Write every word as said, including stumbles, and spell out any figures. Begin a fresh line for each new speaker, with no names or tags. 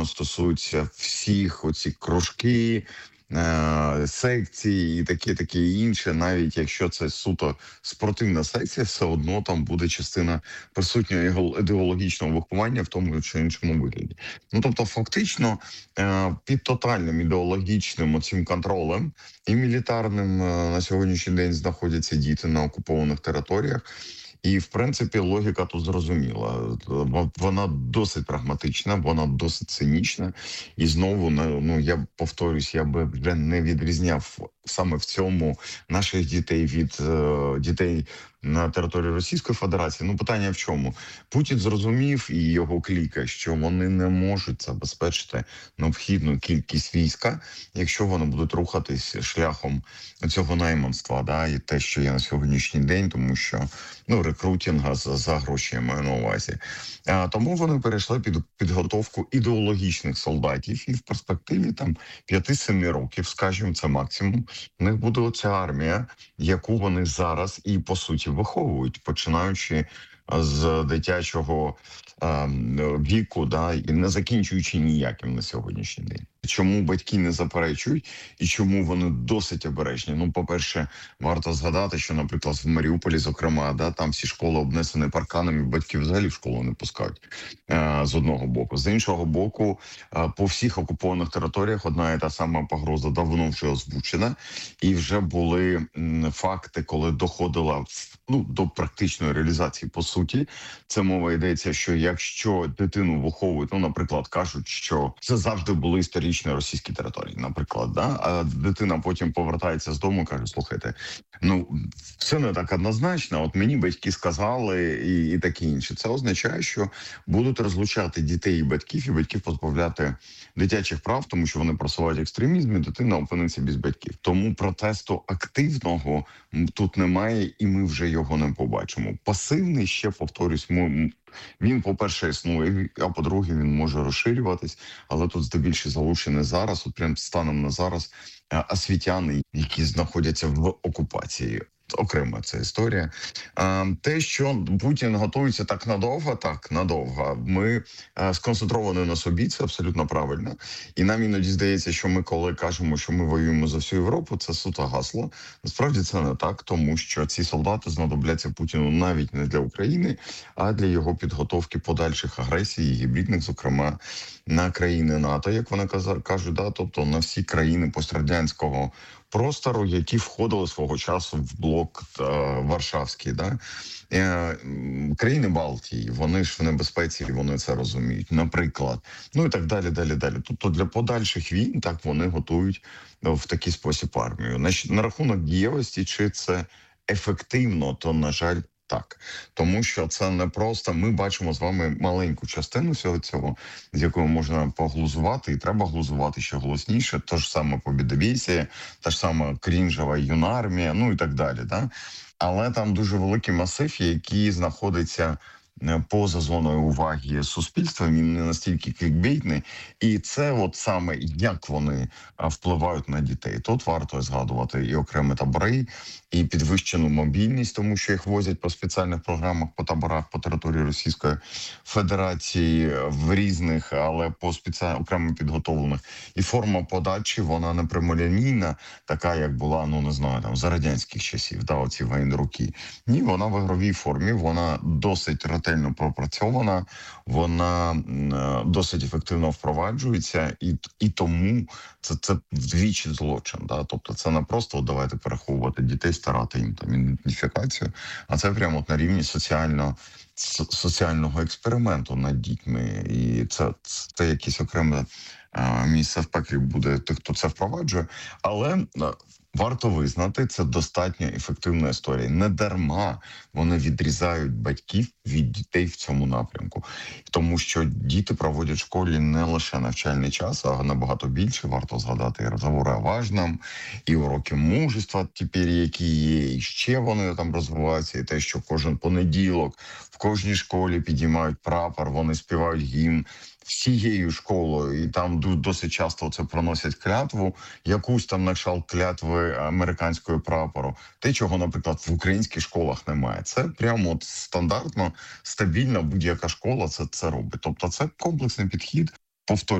воно стосується всіх оці кружки, е, секції і таке, таке інше. Навіть якщо це суто спортивна секція, все одно там буде частина присутнього іго- ідеологічного виховання в тому чи іншому вигляді. Ну тобто, фактично, е, під тотальним ідеологічним оцим контролем і мілітарним е, на сьогоднішній день знаходяться діти на окупованих територіях. І в принципі логіка тут зрозуміла. Во- Вона досить прагматична, вона досить цинічна. І знову ну ну, я повторюсь, я би вже не відрізняв саме в цьому наших дітей від е, дітей на території Російської Федерації. Ну питання в чому? Путін зрозумів і його кліка, що вони не можуть забезпечити необхідну кількість війська, якщо вони будуть рухатись шляхом цього найманства, да, і те, що є на сьогоднішній день, тому що ну рекрутинга за, за гроші я маю на увазі. А, тому вони перейшли під підготовку ідеологічних солдатів, і в перспективі там п'яти-семи років, скажімо, це максимум. У них буде оця армія, яку вони зараз і по суті виховують, починаючи з дитячого е, віку, да, і не закінчуючи ніяким на сьогоднішній день. Чому батьки не заперечують і чому вони досить обережні? Ну, по-перше, варто згадати, що, наприклад, в Маріуполі, зокрема, да, там всі школи обнесені парканами, батьки взагалі в школу не пускають е, з одного боку. З іншого боку, е, по всіх окупованих територіях одна і та сама погроза давно вже озвучена, і вже були м, факти, коли доходила ну, до практичної реалізації. По суті, це мова йдеться, що якщо дитину виховують, ну, наприклад, кажуть, що це завжди були історичні російські території, наприклад, да, а дитина потім повертається з дому і каже: слухайте, ну все не так однозначно. От мені батьки сказали, і, і таке інше. Це означає, що будуть розлучати дітей і батьків, і батьків позбавляти дитячих прав, тому що вони просувають екстремізм, і дитина опиниться без батьків. Тому протесту активного тут немає, і ми вже його не побачимо. Пасивний, ще повторюсь, мо- він, по-перше, існує, а по-друге, він може розширюватись, але тут здебільшого залучені зараз, от прям станом на зараз, е, освітяни, які знаходяться в окупації. Окрема ця історія. А, те, що Путін готується так надовго, так надовго. Ми е, сконцентровані на собі, це абсолютно правильно. І нам іноді здається, що ми, коли кажемо, що ми воюємо за всю Європу, це суто гасло. Насправді це не так, тому що ці солдати знадобляться Путіну навіть не для України, а для його підготовки подальших агресій, гібридних, зокрема на країни НАТО, як вони каза- кажуть, да, тобто на всі країни пострадянського простору, які входили свого часу в блок е, Варшавський, да. Е, м, країни Балтії, вони ж в небезпеці, і вони це розуміють, наприклад. Ну і так далі, далі, далі. Тобто для подальших війн так вони готують е, в такий спосіб армію. На, щ- на рахунок дієвості, чи це ефективно, то, на жаль, так. Тому що це не просто, ми бачимо з вами маленьку частину всього цього, з якою можна поглузувати, і треба глузувати ще голосніше. То ж саме Побєдобєсія, та ж сама крінжева юнармія, ну і так далі. Да? Але там дуже великий масив, який знаходиться е, поза зоною уваги суспільства, він не настільки клікбейтний. І це от саме як вони а, впливають на дітей. Тут варто згадувати і окремі табори, і підвищену мобільність, тому що їх возять по спеціальних програмах по таборах по території Російської Федерації в різних, але по спеціально окремо підготовлених. І форма подачі, вона не прямолінійна, така як була, ну не знаю, там за радянських часів, да, оці воєнруки. Ні, вона в ігровій формі, вона досить ретельно пропрацьована, вона м, е, досить ефективно впроваджується, і, і тому це, це вдвічі злочин. Да? Тобто це не просто от, давайте переховувати дітей, старати їм там ідентифікацію, а це прямо от на рівні соціально со- соціального експерименту над дітьми. І це, це якесь окреме е, місце в пеклі буде тих, хто це впроваджує. Але е, варто визнати, це достатньо ефективна історія. Не дарма вони відрізають батьків від дітей в цьому напрямку. Тому що діти проводять в школі не лише навчальний час, а набагато більше. Варто згадати і розговори о важному, і уроки мужества тепер, які є, і ще вони там розвиваються, і те, що кожен понеділок в кожній школі підіймають прапор, вони співають гімн всією школою, і там ду- досить часто це проносять клятву, якусь там на кшталт клятви американського прапору. Те, чого, наприклад, в українських школах немає. Це прямо от стандартно, стабільно будь-яка школа це, це робить. Тобто це комплексний підхід, повторюю.